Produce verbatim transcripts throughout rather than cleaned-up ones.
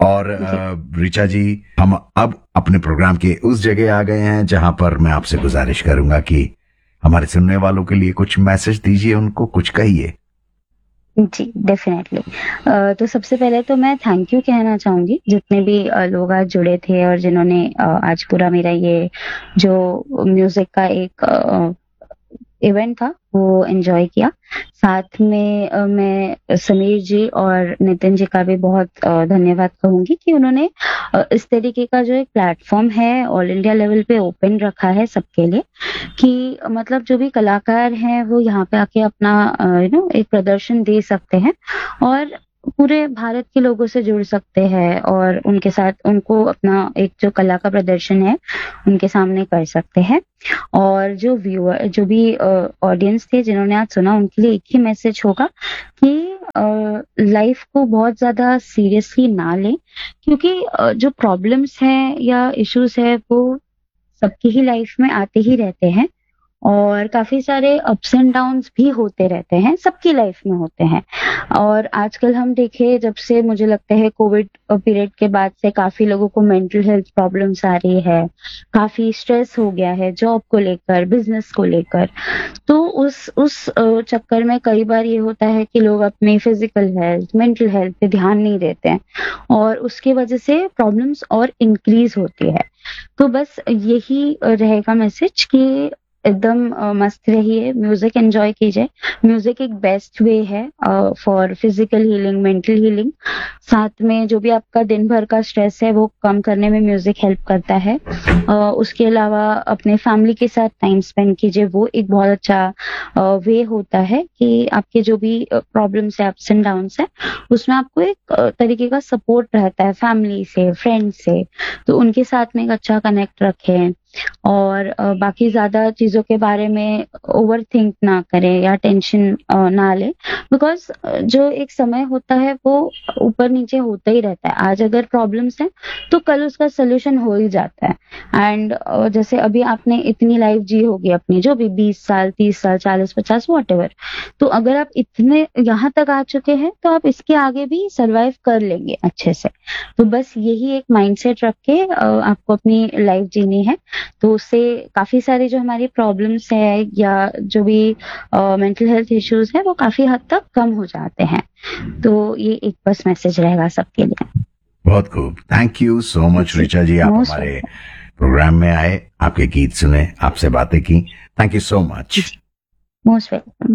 और अ, ऋचा जी, हम अब अपने प्रोग्राम के उस जगह आ गए हैं जहां पर मैं आपसे गुजारिश करूंगा कि हमारे सुनने वालों के लिए कुछ मैसेज दीजिए, उनको कुछ कहिए। जी, डेफ़िनेटली। अ, तो सबसे पहले तो मैं थैंक यू कहना चाहूँगी जितने भी अ, लोग आज जुड़े थे और जिन्होंने अ, आज पूरा मेरा ये जो म्यूज़िक का एक अ, इवेंट था वो एन्जॉय किया। साथ में अ, मैं समीर जी और नितिन जी का भी बहुत अ, धन्यवाद कहूँगी कि उन्होंने अ, इस तरीके का जो एक प्लेटफ़ॉर्म है ऑल इंडिया लेवल पे ओपन रखा है सबके लिए कि मतलब जो भी कलाकार हैं वो यहाँ पे आके अपना अ, यू नो एक प्रदर्शन दे सकते हैं और पूरे भारत के लोगों से जुड़ सकते हैं और उनके साथ उनको अपना एक जो कला का प्रदर्शन है उनके सामने कर सकते हैं। और जो व्यूअर जो भी ऑडियंस थे जिन्होंने आज सुना उनके लिए एक ही मैसेज होगा कि लाइफ को बहुत ज्यादा सीरियसली ना लें क्योंकि अ, जो प्रॉब्लम्स हैं या इश्यूज है वो सबकी ही लाइफ में आते ही रहते हैं और काफ़ी सारे अप्स एंड डाउन्स भी होते रहते हैं, सबकी लाइफ में होते हैं। और आजकल हम देखें जब से मुझे लगता है कोविड अ, पीरियड के बाद से काफ़ी लोगों को मेंटल हेल्थ प्रॉब्लम्स आ रही है, काफ़ी स्ट्रेस हो गया है जॉब को लेकर, बिज़नेस को लेकर। तो उस उस अ, चक्कर में कई बार ये होता है कि लोग अपनी फिज़िकल हेल्थ, मेंटल हेल्थ पे ध्यान नहीं देते हैं और उसकी वजह से प्रॉब्लम्स और इंक्रीज़ होती है। तो बस यही अ, रहेगा मैसेज कि एकदम अ, मस्त रहिए, म्यूज़िक एन्जॉय कीजिए। म्यूज़िक एक बेस्ट वे है अ, for physical healing, mental healing. साथ में जो भी आपका दिन भर का स्ट्रेस है वो कम करने में म्यूज़िक हेल्प करता है। अ, उसके अलावा अपने फैमिली के साथ टाइम स्पेंड कीजिए, वो एक बहुत अच्छा अ, वे होता है कि आपके जो भी अ, प्रॉब्लम्स है, अप्स एंड डाउन्स हैं, उसमें आपको एक अ, तरीके का सपोर्ट रहता है फैमिली से, फ्रेंड्स से। तो उनके साथ में एक अच्छा कनेक्ट रखें और अ, बाकी ज़्यादा चीज़ों के बारे में ओवरथिंक ना करें या टेंशन अ, ना लें बिकॉज़ अ, जो एक समय होता है वो ऊपर-नीचे होता ही रहता है। आज अगर प्रॉब्लम्स हैं, तो कल उसका सॉल्यूशन हो ही जाता है एंड अ, जैसे अभी आपने इतनी लाइफ़ जी होगी अपनी जो भी बीस साल, तीस साल, चालीस पचास व्हाटएवर। तो अगर आप इतने यहाँ तक आ चुके हैं, तो आप इसके आगे भी सर्वाइव कर लेंगे अच्छे से। तो बस यही एक माइंडसेट रख के अ, आपको अपनी लाइफ़ जीनी है। तो उससे काफ़ी सारी जो हमारी प्रॉब्लम्स है या जो भी अ, मेंटल हेल्थ इश्यूज़ हैं वो काफ़ी हद तक कम हो जाते हैं। तो ये एक बस मैसेज रहेगा सबके लिए। बहुत खूब, थैंक यू सो मच जी, ऋचा जी, आप मोस्ट हमारे वेलकम। प्रोग्राम में आए, आपके गीत सुने, आपसे बातें की। Thank you so much. Ji, most welcome.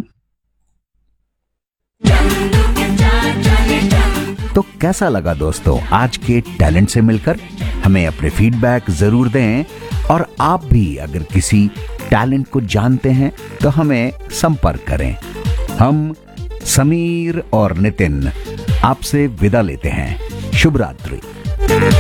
तो कैसा लगा दोस्तों आज के टैलेंट से मिलकर? हमें अपने फीडबैक जरूर दें और आप भी अगर किसी टैलेंट को जानते हैं तो हमें संपर्क करें। हम समीर और नितिन आपसे विदा लेते हैं। शुभ रात्रि।